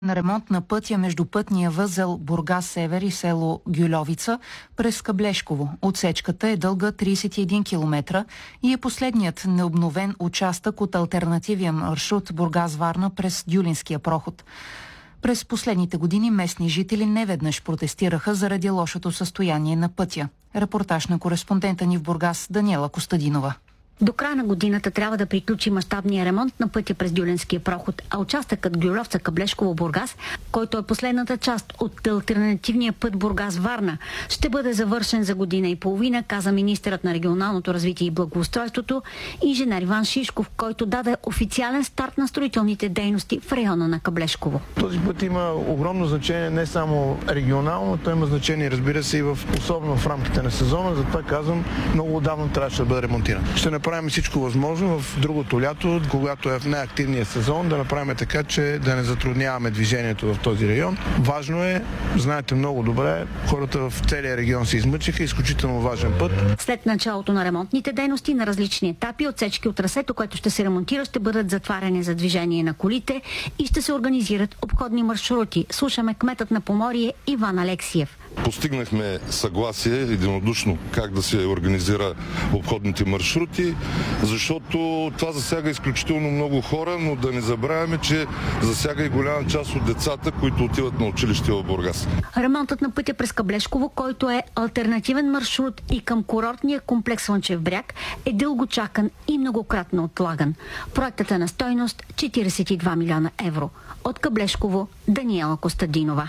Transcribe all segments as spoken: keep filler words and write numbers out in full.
на ремонт на пътя между пътния възел Бургас-Север и село Гюльовица през Каблешково. Отсечката е дълга тридесет и един километра и е последният необновен участък от алтернативен маршрут Бургас-Варна през Дюлинския проход. През последните години местни жители неведнъж протестираха заради лошото състояние на пътя. Репортаж на кореспондента ни в Бургас Даниела Костадинова. До края на годината трябва да приключи мащабния ремонт на пътя през Дюлинския проход, а участъкът Гюльовца-Каблешково-Бургас, който е последната част от алтернативния път Бургас-Варна, ще бъде завършен за година и половина, каза министърът на регионалното развитие и благоустройството инженер Иван Шишков, който даде официален старт на строителните дейности в района на Каблешково. Този път има огромно значение не само регионално, той има значение, разбира се, и в, особено в рамките на сезона, затова казвам, много отдавна трябваше да бъде ремонтиран. Ще направим всичко възможно в другото лято, когато е в най-активния сезон, да направим така, че да не затрудняваме движението в този район. Важно е, знаете много добре, хората в целия регион се измъчиха, изключително важен път. След началото на ремонтните дейности на различни етапи, отсечки от трасето, което ще се ремонтира, ще бъдат затваряни за движение на колите и ще се организират обходни маршрути. Слушаме кметът на Поморие Иван Алексиев. Постигнахме съгласие единодушно как да се организира обходните маршрути, защото това засяга изключително много хора, но да не забравяме, че засяга и голяма част от децата, които отиват на училище в Бургас. Ремонтът на пътя през Каблешково, който е алтернативен маршрут и към курортния комплекс Слънчев бряг, е дълго чакан и многократно отлаган. Проектът е на стойност четиридесет и два милиона евро. От Каблешково Даниела Костадинова.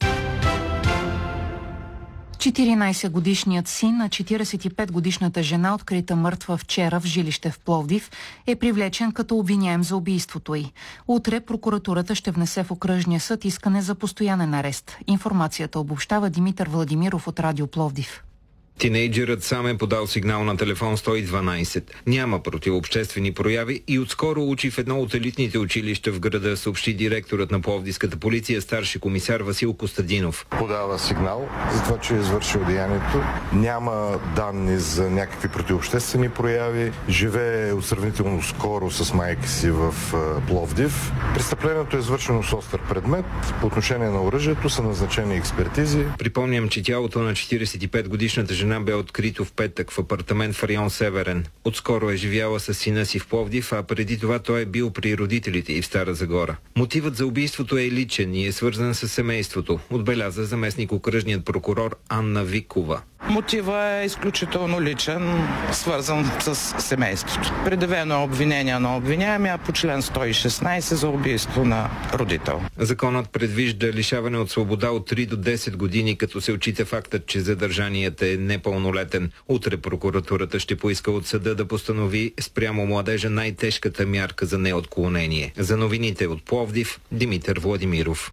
четиринайсетгодишният син на четиридесет и петгодишната жена, открита мъртва вчера в жилище в Пловдив, е привлечен като обвиняем за убийството й. Утре прокуратурата ще внесе в окръжния съд искане за постоянен арест. Информацията обобщава Димитър Владимиров от Радио Пловдив. Тинейджерът сам е подал сигнал на телефон сто и дванайсет. Няма противообществени прояви и отскоро учи в едно от елитните училища в града, съобщи директорът на Пловдивската полиция, старши комисар Васил Костадинов. Подава сигнал за това, че е извършил деянието. Няма данни за някакви противообществени прояви. Живее сравнително скоро с майка си в Пловдив. Престъплението е извършено с остър предмет. По отношение на оръжието са назначени експертизи. Припомням, че тялото на четиридесет и петгодишната жена бе открито в петък в апартамент в район Северен. Отскоро е живяла с сина си в Пловдив, а преди това той е бил при родителите и в Стара Загора. Мотивът за убийството е личен и е свързан с семейството, отбеляза заместник окръжният прокурор Анна Викова. Мотивът е изключително личен, свързан с семейството. Предявено е обвинение на обвиняемия по член сто и шестнайсет за убийство на родител. Законът предвижда лишаване от свобода от три до десет години, като се отчита фактът, че задържаният е непълнолетен. Утре прокуратурата ще поиска от съда да постанови спрямо младежа най-тежката мярка за неотклонение. За новините от Пловдив, Димитър Владимиров.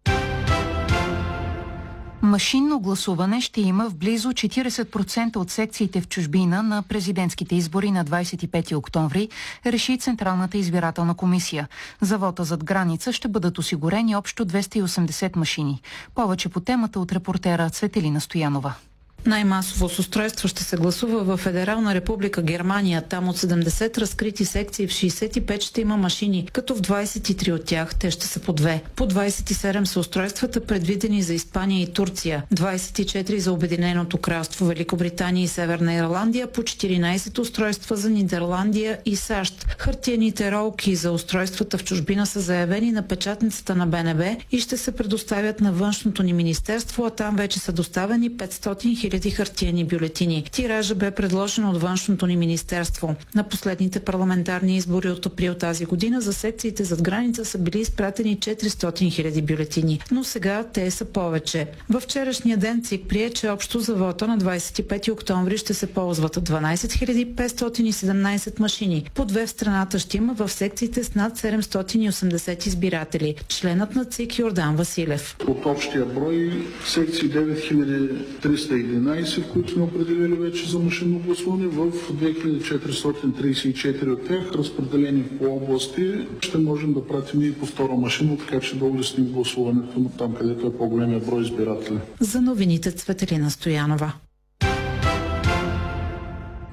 Машинно гласуване ще има в близо четиридесет процента от секциите в чужбина на президентските избори на двадесет и пети октомври, реши Централната избирателна комисия. За вота зад граница ще бъдат осигурени общо двеста и осемдесет машини. Повече по темата от репортера Цветелина Стоянова. Най-масово с устройство ще се гласува в Федерална република Германия. Там от седемдесет разкрити секции в шейсет и пет ще има машини, като в двадесет и три от тях те ще са по две. По двадесет и седем са устройствата, предвидени за Испания и Турция, двадесет и четири за Обединеното кралство, Великобритания и Северна Ирландия, по четиринайсет устройства за Нидерландия и САЩ. Хартиените ролки за устройствата в чужбина са заявени на печатницата на Б Н Б и ще се предоставят на външното ни министерство, а там вече са доставени петстотин хиляди хартиени бюлетини. Тиража бе предложен от външното ни министерство. На последните парламентарни избори от април тази година за секциите зад граница са били изпратени четиристотин хиляди бюлетини, но сега те са повече. Във вчерашния ден ЦИК прие, че общо за вота на двадесет и пети октомври ще се ползват дванайсет хиляди петстотин и седемнайсет машини. По две в страната ще има в секциите с над седемстотин и осемдесет избиратели. Членът на ЦИК Йордан Василев. От общия брой секции девет хиляди триста и единайсет, които сме определили вече за машинно гласуване, в две хиляди четиристотин тридесет и четири от тях, разпределени по области, ще можем да пратим и по втора машина, така че да улесним гласуването там, където е по-големия брой избиратели. За новините Цветелина Стоянова.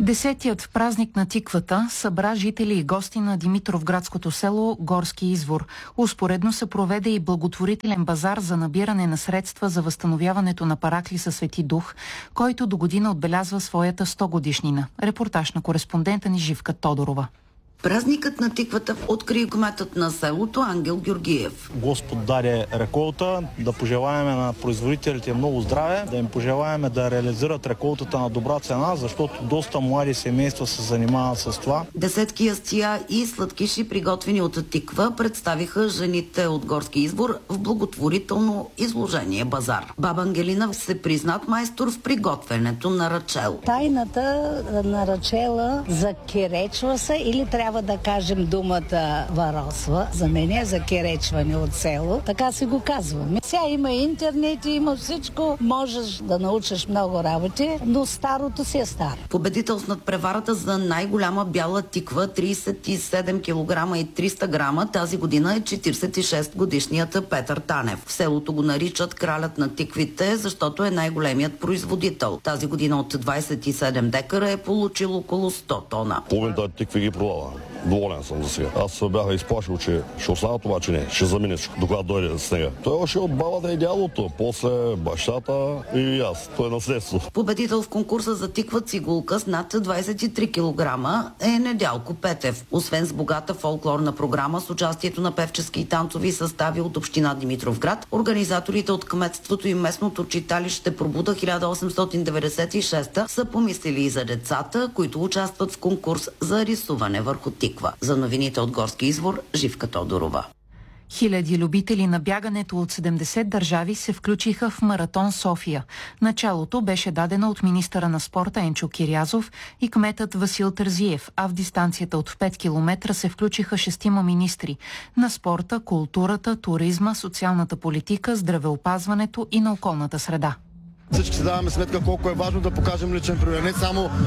Десетият празник на тиквата събра жители и гости на Димитровградското село Горски извор. Успоредно се проведе и благотворителен базар за набиране на средства за възстановяването на параклиса Свети Дух, който до година отбелязва своята сто годишнина. Репортаж на кореспондента ни Живка Тодорова. Празникът на тиквата откри кметът на селото Ангел Георгиев. Господ даде реколта, да пожелаем на производителите много здраве, да им пожелаем да реализират реколтата на добра цена, защото доста млади семейства се занимават с това. Десетки ястия и сладкиши, приготвени от тиква, представиха жените от Горски извор в благотворително изложение базар. Баба Ангелина се признат майстор в приготвянето на рачел. Тайната на рачела закеречва се или трябва да кажем думата варосва. За мен е за керечване от село. Така си го казваме. Сега има интернет, има всичко. Можеш да научиш много работи, но старото си е старо. Победител с надпреварата за най-голяма бяла тиква, трийсет и седем килограма и триста грама, тази година е четирийсет и шест годишният Петър Танев. В селото го наричат кралят на тиквите, защото е най-големият производител. Тази година от двайсет и седем декара е получил около сто тона. Половината тикви ги продава. Доволен съм за сега. Аз се бяха изплашил, че ще останат, обаче не. Ще заминеш, докато дойде снега. Той още от бабата и дядото, после бащата и аз. Той е наследство. Победител в конкурса за тиква цигулка с над двайсет и три килограма е Недялко Петев. Освен с богата фолклорна програма с участието на певчески и танцови състави от община Димитровград, организаторите от кметството и местното читалище Пробуда хиляда осемстотин деветдесет и шеста са помислили и за децата, които участват в конкурс за рисуване върху тиква. За новините от Горски извор, Живка Тодорова. Хиляди любители на бягането от седемдесет държави се включиха в маратон София. Началото беше дадено от министъра на спорта Енчо Кирязов и кметът Васил Тързиев, а в дистанцията от пет километра се включиха шестима министри на спорта, културата, туризма, социалната политика, здравеопазването и на околната среда. Всички си даваме сметка колко е важно да покажем личен пример. Не само